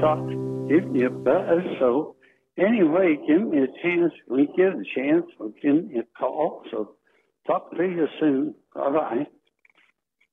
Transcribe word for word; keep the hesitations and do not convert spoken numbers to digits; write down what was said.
talk, give me a buzz. So anyway, give me a chance. We get a chance. We'll give me a call. So talk to you soon. Bye-bye.